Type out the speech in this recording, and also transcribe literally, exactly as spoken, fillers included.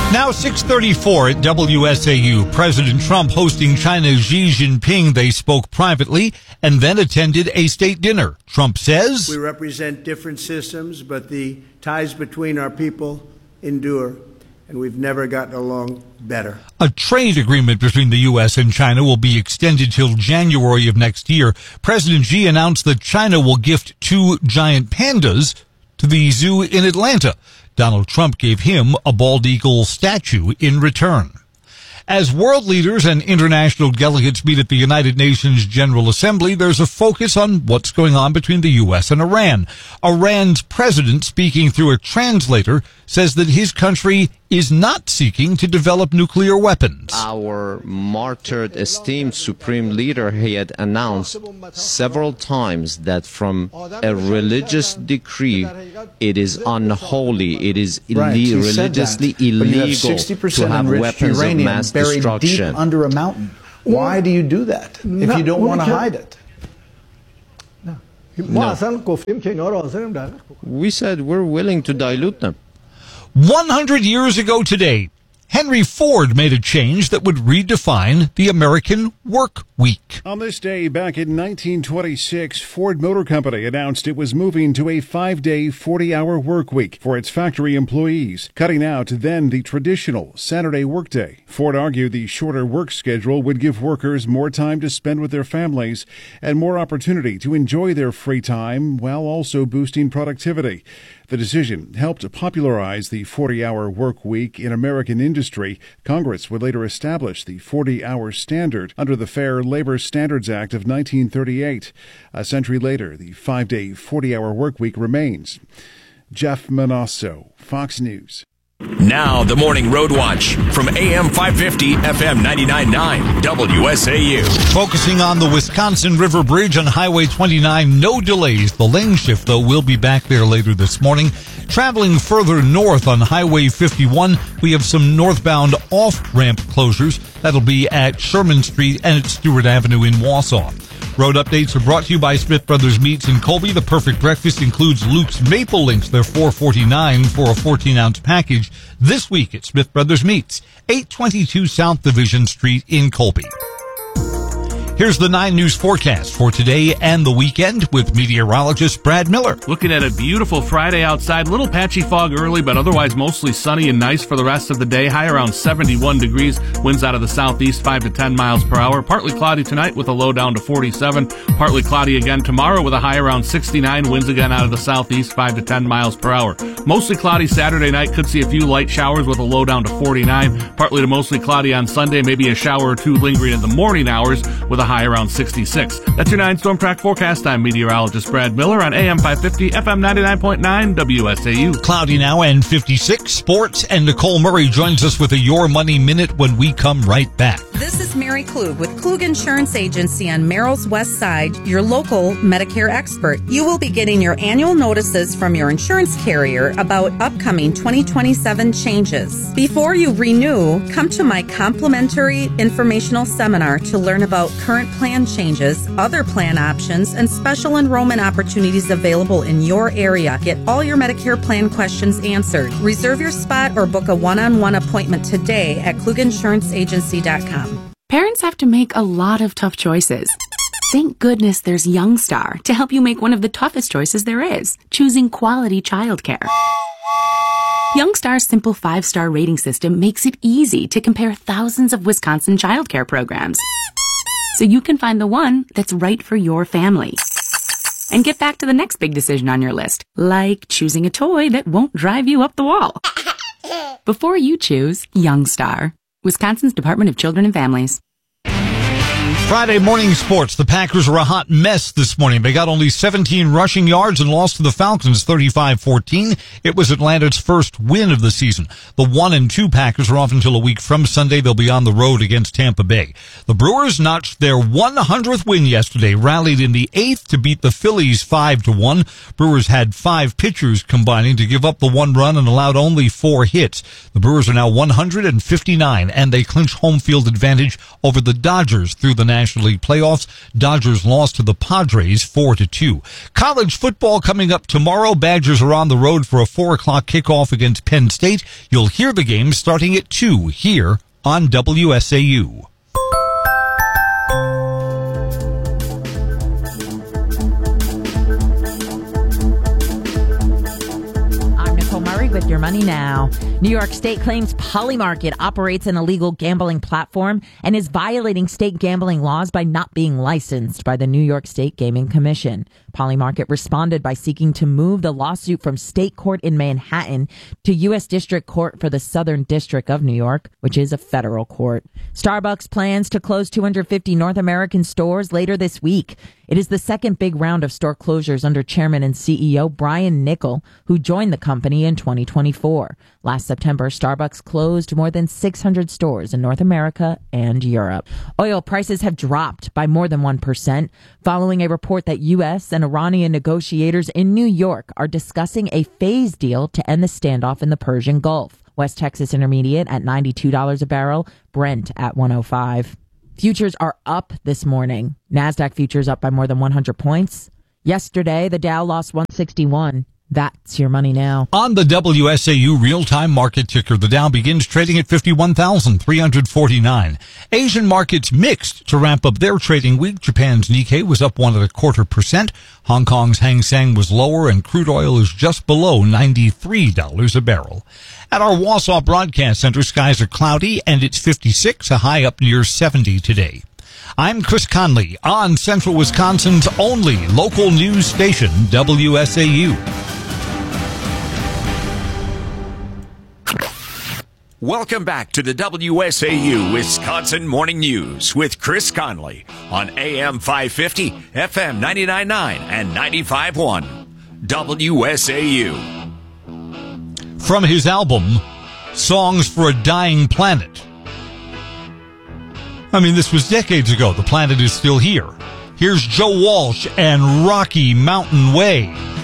Now six thirty-four at W S A U. President Trump hosting China's Xi Jinping. They spoke privately and then attended a state dinner. Trump says, "We represent different systems, but the ties between our people endure, and we've never gotten along better." A trade agreement between the U S and China will be extended till January of next year. President Xi announced that China will gift two giant pandas to the zoo in Atlanta. Donald Trump gave him a bald eagle statue in return. As world leaders and international delegates meet at the United Nations General Assembly, there's a focus on what's going on between the U S and Iran. Iran's president, speaking through a translator, says that his country is not seeking to develop nuclear weapons. Our martyred, esteemed supreme leader, he had announced several times that from a religious decree, it is unholy, it is illi- right, religiously that. illegal to have weapons of mass buried destruction. Deep under a mountain. Why do you do that if no, you don't want to hide it? No. We said we're willing to dilute them. one hundred years ago today, Henry Ford made a change that would redefine the American work week. On this day back in nineteen twenty-six, Ford Motor Company announced it was moving to a five-day, forty-hour work week for its factory employees, cutting out then the traditional Saturday workday. Ford argued the shorter work schedule would give workers more time to spend with their families and more opportunity to enjoy their free time while also boosting productivity. The decision helped popularize the forty-hour work week in American industry. Congress would later establish the forty-hour standard under the Fair Labor Standards Act of nineteen thirty-eight. A century later, the five-day, forty-hour work week remains. Jeff Manasso, Fox News. Now, the Morning Road Watch from A M five fifty, F M ninety-nine point nine, W S A U. Focusing on the Wisconsin River Bridge on Highway twenty-nine, no delays. The lane shift, though, will be back there later this morning. Traveling further north on Highway fifty-one, we have some northbound off-ramp closures. That'll be at Sherman Street and at Stewart Avenue in Wausau. Road updates are brought to you by Smith Brothers Meats in Colby. The perfect breakfast includes Luke's Maple Links. They're four forty-nine for a fourteen ounce package this week at Smith Brothers Meats, eight twenty-two South Division Street in Colby. Here's the nine News forecast for today and the weekend with meteorologist Brad Miller. Looking at a beautiful Friday outside. Little patchy fog early, but otherwise mostly sunny and nice for the rest of the day. High around seventy-one degrees. Winds out of the southeast, five to ten miles per hour. Partly cloudy tonight with a low down to forty-seven. Partly cloudy again tomorrow with a high around sixty-nine. Winds again out of the southeast, five to ten miles per hour. Mostly cloudy Saturday night. Could see a few light showers with a low down to forty-nine. Partly to mostly cloudy on Sunday. Maybe a shower or two lingering in the morning hours with a high around sixty-six. That's your nine Storm Track forecast. I'm meteorologist Brad Miller on A M five fifty, F M ninety-nine point nine, W S A U. Cloudy now and fifty-six. Sports, and Nicole Murray joins us with a Your Money Minute when we come right back. This is Mary Klug with Klug Insurance Agency on Merrill's West Side, your local Medicare expert. You will be getting your annual notices from your insurance carrier about upcoming twenty twenty-seven changes. Before you renew, come to my complimentary informational seminar to learn about current plan changes, other plan options, and special enrollment opportunities available in your area. Get all your Medicare plan questions answered. Reserve your spot or book a one-on-one appointment today at klug insurance agency dot com. Parents have to make a lot of tough choices. Thank goodness there's Youngstar to help you make one of the toughest choices there is, choosing quality childcare. Youngstar's simple five-star rating system makes it easy to compare thousands of Wisconsin childcare programs, so you can find the one that's right for your family. And get back to the next big decision on your list, like choosing a toy that won't drive you up the wall. Before you choose Youngstar, Wisconsin's Department of Children and Families. Friday morning sports. The Packers are a hot mess this morning. They got only seventeen rushing yards and lost to the Falcons thirty-five fourteen. It was Atlanta's first win of the season. The one and two Packers are off until a week from Sunday. They'll be on the road against Tampa Bay. The Brewers notched their one hundredth win yesterday, rallied in the eighth to beat the Phillies five to one. Brewers had five pitchers combining to give up the one run and allowed only four hits. The Brewers are now one hundred fifty-nine, and they clinch home field advantage over the Dodgers through the National National League playoffs. Dodgers lost to the Padres four to two. College football coming up tomorrow. Badgers are on the road for a four o'clock kickoff against Penn State. You'll hear the game starting at two here on W S A U. With your money now. New York State claims Polymarket operates an illegal gambling platform and is violating state gambling laws by not being licensed by the New York State Gaming Commission. Polymarket responded by seeking to move the lawsuit from state court in Manhattan to U S District Court for the Southern District of New York, which is a federal court. Starbucks plans to close two hundred fifty North American stores later this week. It is the second big round of store closures under chairman and C E O Brian Niccol, who joined the company in twenty twenty-four. Last September, Starbucks closed more than six hundred stores in North America and Europe. Oil prices have dropped by more than one percent following a report that U S and Iranian negotiators in New York are discussing a phase deal to end the standoff in the Persian Gulf. West Texas Intermediate at ninety-two dollars a barrel, Brent at one oh five. Futures are up this morning. NASDAQ futures up by more than one hundred points. Yesterday, the Dow lost one sixty-one. That's your money now. On the W S A U real-time market ticker, the Dow begins trading at fifty-one thousand three hundred forty-nine. Asian markets mixed to wrap up their trading week. Japan's Nikkei was up one and a quarter percent. Hong Kong's Hang Seng was lower, and crude oil is just below ninety-three dollars a barrel. At our Wausau Broadcast Center, skies are cloudy, and it's fifty-six, a high up near seventy today. I'm Chris Conley on Central Wisconsin's only local news station, W S A U. Welcome back to the W S A U Wisconsin Morning News with Chris Conley on A M five fifty, F M ninety-nine point nine, and ninety-five point one. W S A U. From his album, Songs for a Dying Planet. I mean, this was decades ago. The planet is still here. Here's Joe Walsh and Rocky Mountain Way.